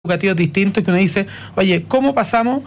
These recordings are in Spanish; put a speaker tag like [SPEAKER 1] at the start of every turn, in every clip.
[SPEAKER 1] educativos distintos que uno dice, oye, ¿cómo pasamos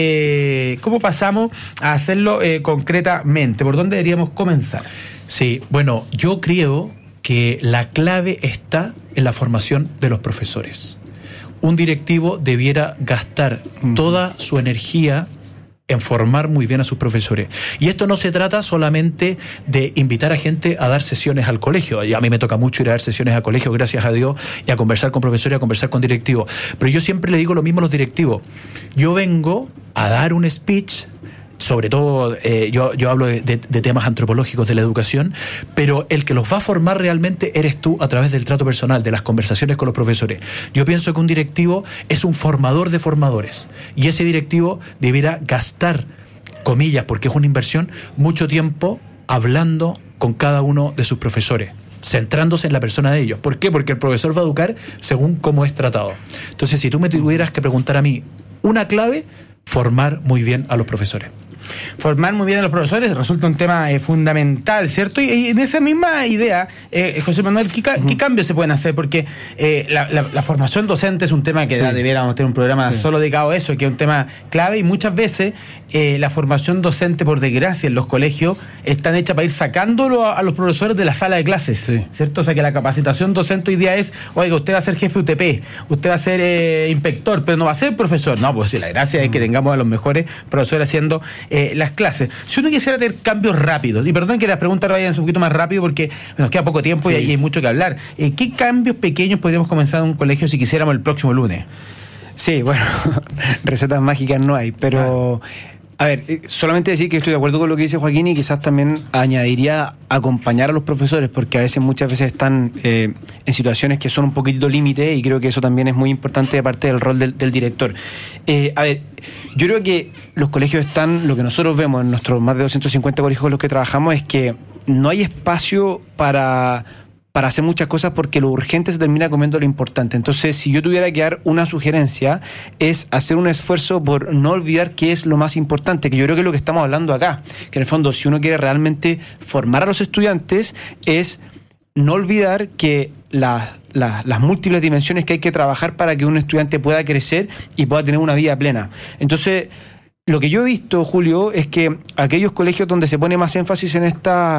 [SPEAKER 1] a hacerlo concretamente? ¿Por dónde deberíamos comenzar?
[SPEAKER 2] Sí, bueno, yo creo que la clave está en la formación de los profesores. Un directivo debiera gastar toda su energía en formar muy bien a sus profesores. Y esto no se trata solamente de invitar a gente a dar sesiones al colegio. Y a mí me toca mucho ir a dar sesiones a colegio, gracias a Dios, y a conversar con profesores, a conversar con directivos. Pero yo siempre le digo lo mismo a los directivos. Yo vengo a dar un speech, sobre todo yo hablo de temas antropológicos de la educación, pero el que los va a formar realmente eres tú a través del trato personal, de las conversaciones con los profesores. Yo pienso que un directivo es un formador de formadores, y ese directivo deberá gastar, comillas, porque es una inversión, mucho tiempo hablando con cada uno de sus profesores, centrándose en la persona de ellos. ¿Por qué? Porque el profesor va a educar según cómo es tratado. Entonces, si tú me tuvieras que preguntar a mí una clave, formar muy bien a los profesores.
[SPEAKER 1] Formar muy bien a los profesores resulta un tema fundamental, ¿cierto? Y en esa misma idea, José Manuel, ¿qué cambios se pueden hacer? Porque la formación docente es un tema que debiéramos tener un programa solo dedicado a eso, que es un tema clave, y muchas veces la formación docente, por desgracia, en los colegios están hechas para ir sacándolo a los profesores de la sala de clases, ¿cierto? O sea, que la capacitación docente hoy día es, oiga, usted va a ser jefe UTP, usted va a ser inspector, pero no va a ser profesor. No, pues sí, la gracia es que tengamos a los mejores profesores haciendo las clases. Si uno quisiera tener cambios rápidos, y perdón que las preguntas vayan un poquito más rápido porque nos queda poco tiempo y hay mucho que hablar, ¿qué cambios pequeños podríamos comenzar en un colegio si quisiéramos el próximo lunes?
[SPEAKER 3] Sí, bueno, recetas mágicas no hay, pero a ver, solamente decir que estoy de acuerdo con lo que dice Joaquín, y quizás también añadiría acompañar a los profesores, porque muchas veces están en situaciones que son un poquitito límite, y creo que eso también es muy importante de parte del rol del director. A ver, yo creo que los colegios están, lo que nosotros vemos en nuestros más de 250 colegios con los que trabajamos, es que no hay espacio para hacer muchas cosas, porque lo urgente se termina comiendo lo importante. Entonces, si yo tuviera que dar una sugerencia, es hacer un esfuerzo por no olvidar qué es lo más importante, que yo creo que es lo que estamos hablando acá, que en el fondo, si uno quiere realmente formar a los estudiantes, es no olvidar que las múltiples dimensiones que hay que trabajar para que un estudiante pueda crecer y pueda tener una vida plena. Entonces, lo que yo he visto, Julio, es que aquellos colegios donde se pone más énfasis en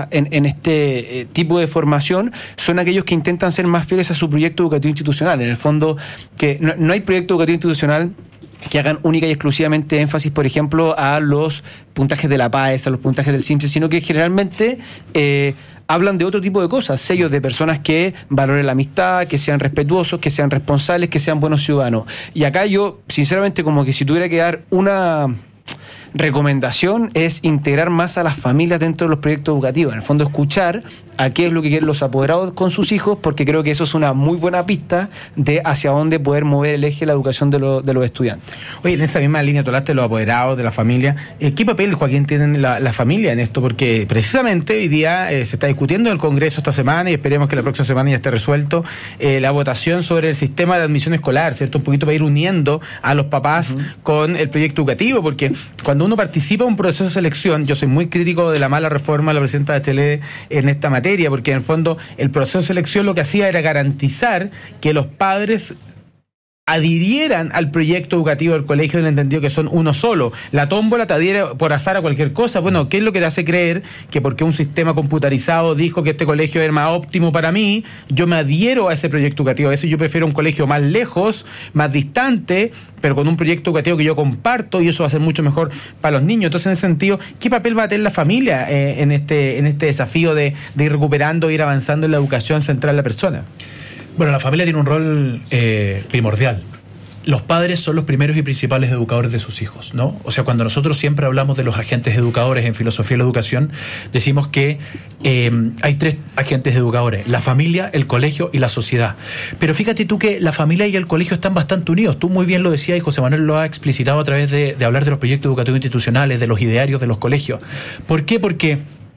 [SPEAKER 3] este tipo de formación son aquellos que intentan ser más fieles a su proyecto educativo institucional. En el fondo, que no hay proyecto educativo institucional que hagan única y exclusivamente énfasis, por ejemplo, a los puntajes de la PAES, a los puntajes del CIMSE, sino que generalmente hablan de otro tipo de cosas, sellos de personas que valoren la amistad, que sean respetuosos, que sean responsables, que sean buenos ciudadanos. Y acá yo, sinceramente, como que si tuviera que dar una recomendación, es integrar más a las familias dentro de los proyectos educativos. En el fondo, escuchar a qué es lo que quieren los apoderados con sus hijos, porque creo que eso es una muy buena pista de hacia dónde poder mover el eje de la educación de los estudiantes.
[SPEAKER 1] Oye, en esa misma línea tú hablaste de los apoderados, de la familia. ¿Qué papel, Joaquín, tienen la familia en esto? Porque precisamente hoy día se está discutiendo en el Congreso esta semana, y esperemos que la próxima semana ya esté resuelto, la votación sobre el sistema de admisión escolar, ¿cierto? Un poquito para ir uniendo a los papás con el proyecto educativo, porque cuando uno participa en un proceso de selección, yo soy muy crítico de la mala reforma de la presidenta Bachelet en esta materia, porque en el fondo el proceso de selección lo que hacía era garantizar que los padres adhirieran al proyecto educativo del colegio, en el entendido que son uno solo. La tómbola te adhiere por azar a cualquier cosa. Bueno, ¿qué es lo que te hace creer que porque un sistema computarizado dijo que este colegio era más óptimo para mí, yo me adhiero a ese proyecto educativo? A veces yo prefiero un colegio más lejos, más distante, pero con un proyecto educativo que yo comparto, y eso va a ser mucho mejor para los niños. Entonces, en ese sentido, ¿qué papel va a tener la familia en este desafío de ir recuperando, ir avanzando en la educación central de la persona?
[SPEAKER 2] Bueno, la familia tiene un rol primordial. Los padres son los primeros y principales educadores de sus hijos, ¿no? O sea, cuando nosotros siempre hablamos de los agentes educadores en filosofía de la educación, decimos que hay 3 agentes educadores: la familia, el colegio y la sociedad. Pero fíjate tú que la familia y el colegio están bastante unidos. Tú muy bien lo decías, y José Manuel lo ha explicitado a través de hablar de los proyectos educativos institucionales, de los idearios de los colegios. ¿Por qué? Porque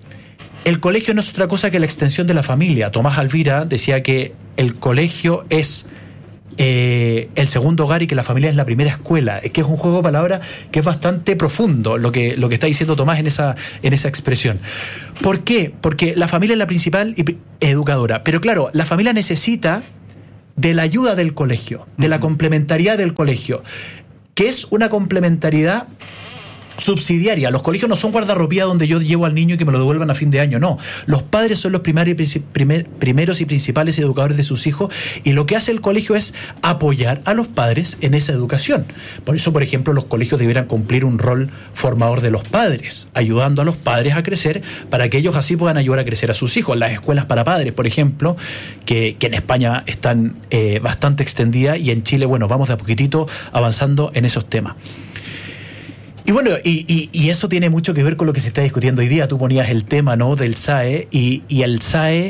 [SPEAKER 2] el colegio no es otra cosa que la extensión de la familia. Tomás Alvira decía que el colegio es el segundo hogar y que la familia es la primera escuela. Es que es un juego de palabras que es bastante profundo lo que está diciendo Tomás en esa expresión. ¿Por qué? Porque la familia es la principal educadora. Pero claro, la familia necesita de la ayuda del colegio, de la complementariedad del colegio, que es una complementariedad subsidiaria. Los colegios no son guardarropía donde yo llevo al niño y que me lo devuelvan a fin de año, no. Los padres son los primeros y principales educadores de sus hijos, y lo que hace el colegio es apoyar a los padres en esa educación. Por eso, por ejemplo, los colegios debieran cumplir un rol formador de los padres, ayudando a los padres a crecer para que ellos así puedan ayudar a crecer a sus hijos. Las escuelas para padres, por ejemplo, que en España están bastante extendidas, y en Chile, bueno, vamos de a poquitito avanzando en esos temas. Y bueno, y eso tiene mucho que ver con lo que se está discutiendo hoy día. Tú ponías el tema, ¿no?, del SAE, y el SAE,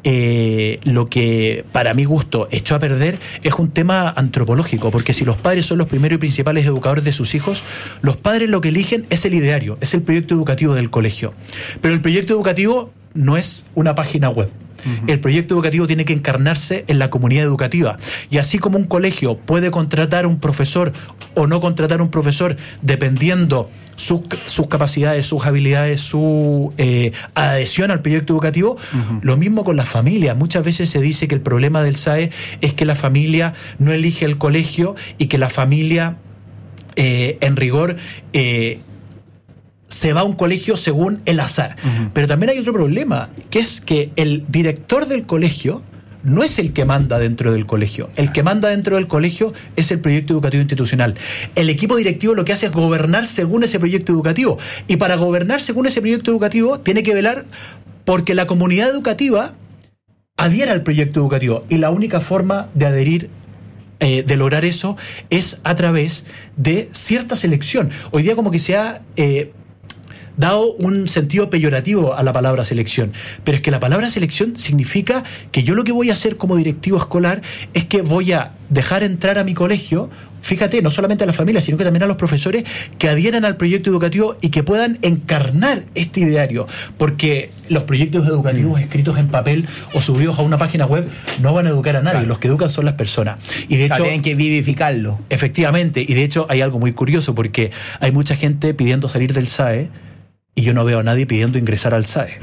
[SPEAKER 2] lo que para mi gusto echó a perder es un tema antropológico, porque si los padres son los primeros y principales educadores de sus hijos, los padres lo que eligen es el ideario, es el proyecto educativo del colegio. Pero el proyecto educativo no es una página web. El proyecto educativo tiene que encarnarse en la comunidad educativa, y así como un colegio puede contratar un profesor o no contratar un profesor dependiendo sus capacidades, sus habilidades, su adhesión al proyecto educativo, lo mismo con las familias. Muchas veces se dice que el problema del SAE es que la familia no elige el colegio, y que la familia en rigor se va a un colegio según el azar. Pero también hay otro problema, que es que el director del colegio no es el que manda dentro del colegio. El que manda dentro del colegio es el proyecto educativo institucional. El equipo directivo lo que hace es gobernar según ese proyecto educativo. Y para gobernar según ese proyecto educativo tiene que velar porque la comunidad educativa adhiera al proyecto educativo. Y la única forma de adherir, de lograr eso, es a través de cierta selección. Hoy día como que se ha dado un sentido peyorativo a la palabra selección, pero es que la palabra selección significa que yo lo que voy a hacer como directivo escolar es que voy a dejar entrar a mi colegio, fíjate, no solamente a la familia, sino que también a los profesores que adhieran al proyecto educativo y que puedan encarnar este ideario, porque los proyectos educativos escritos en papel o subidos a una página web no van a educar a nadie. Claro. Los que educan son las personas. Y de hecho,
[SPEAKER 1] tienen que vivificarlo.
[SPEAKER 2] Efectivamente, y de hecho hay algo muy curioso, porque hay mucha gente pidiendo salir del SAE, y yo no veo a nadie pidiendo ingresar al SAE.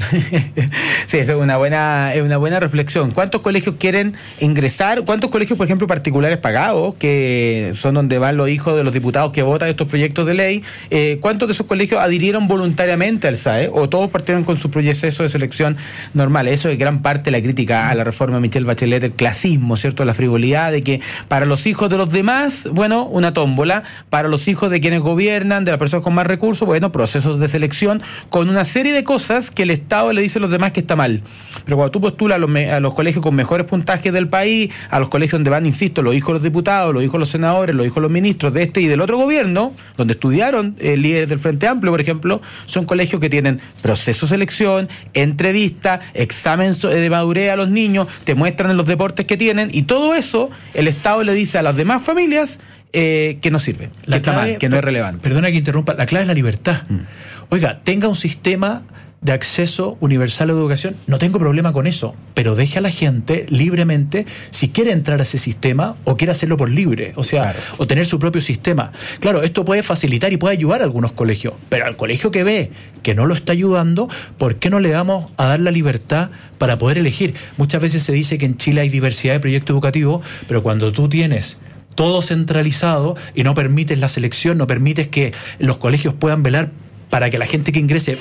[SPEAKER 1] Sí, eso es una buena reflexión. ¿Cuántos colegios quieren ingresar? ¿Cuántos colegios, por ejemplo, particulares pagados, que son donde van los hijos de los diputados que votan estos proyectos de ley? ¿Cuántos de esos colegios adhirieron voluntariamente al SAE? ¿O todos partieron con su proceso de selección normal? Eso es gran parte de la crítica a la reforma de Michelle Bachelet, el clasismo, ¿cierto? La frivolidad de que para los hijos de los demás, bueno, una tómbola. Para los hijos de quienes gobiernan, de las personas con más recursos, bueno, procesos de selección, con una serie de cosas que el Estado le dice a los demás que está mal. Pero cuando tú postulas a los colegios con mejores puntajes del país, a los colegios donde van, insisto, los hijos de los diputados, los hijos de los senadores, los hijos de los ministros de este y del otro gobierno, donde estudiaron líderes del Frente Amplio, por ejemplo, son colegios que tienen proceso de selección, entrevista, examen de madurez a los niños, te muestran en los deportes que tienen, y todo eso el Estado le dice a las demás familias que no sirve, que está mal, que no es relevante.
[SPEAKER 2] Perdona que interrumpa, la clave es la libertad. Oiga, tenga un sistema de acceso universal a la educación, no tengo problema con eso, pero deje a la gente libremente si quiere entrar a ese sistema o quiere hacerlo por libre, o sea, claro, o tener su propio sistema. Claro, esto puede facilitar y puede ayudar a algunos colegios, pero al colegio que ve que no lo está ayudando, ¿por qué no le damos a dar la libertad para poder elegir? Muchas veces se dice que en Chile hay diversidad de proyectos educativos, pero cuando tú tienes todo centralizado y no permites la selección, no permites que los colegios puedan velar para que la gente que ingrese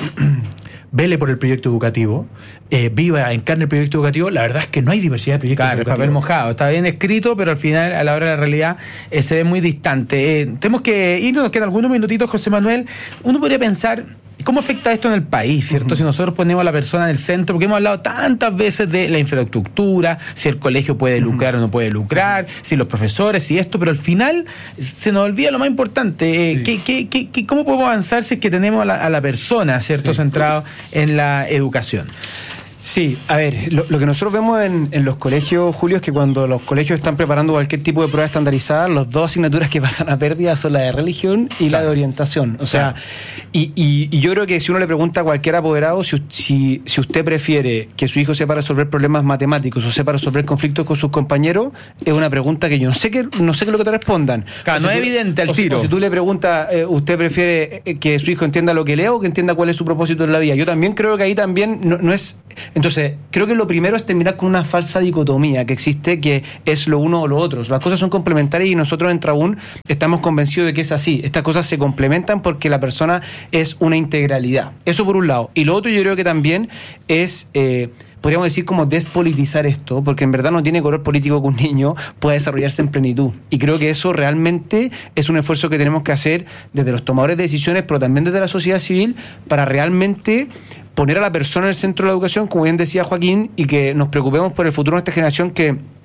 [SPEAKER 2] vele por el proyecto educativo, encarne el proyecto educativo, la verdad es que no hay diversidad de proyectos educativos.
[SPEAKER 1] Claro, el papel mojado, está bien escrito, pero al final, a la hora de la realidad, se ve muy distante. Tenemos que irnos, nos quedan algunos minutitos, José Manuel. Uno podría pensar, ¿cómo afecta esto en el país, cierto? Si nosotros ponemos a la persona en el centro, porque hemos hablado tantas veces de la infraestructura, si el colegio puede lucrar o no puede lucrar, si los profesores, si esto, pero al final se nos olvida lo más importante. ¿Cómo podemos avanzar si es que tenemos a la persona, cierto, centrado en la educación?
[SPEAKER 3] Sí, a ver, lo que nosotros vemos en los colegios, Julio, es que cuando los colegios están preparando cualquier tipo de prueba estandarizada, las dos asignaturas que pasan a pérdida son la de religión y la de orientación. O sea, y yo creo que si uno le pregunta a cualquier apoderado si usted prefiere que su hijo sepa resolver problemas matemáticos o sepa resolver conflictos con sus compañeros, es una pregunta que yo no sé qué es lo que te respondan.
[SPEAKER 1] Claro, no es evidente al tiro.
[SPEAKER 3] O si tú le preguntas, ¿usted prefiere que su hijo entienda lo que lea o que entienda cuál es su propósito en la vida? Yo también creo que ahí también no es Entonces, creo que lo primero es terminar con una falsa dicotomía que existe, que es lo uno o lo otro. Las cosas son complementarias y nosotros en Trabún estamos convencidos de que es así. Estas cosas se complementan porque la persona es una integralidad. Eso por un lado. Y lo otro yo creo que también es... podríamos decir como despolitizar esto, porque en verdad no tiene color político que un niño pueda desarrollarse en plenitud. Y creo que eso realmente es un esfuerzo que tenemos que hacer desde los tomadores de decisiones, pero también desde la sociedad civil, para realmente poner a la persona en el centro de la educación, como bien decía Joaquín, y que nos preocupemos por el futuro de esta generación que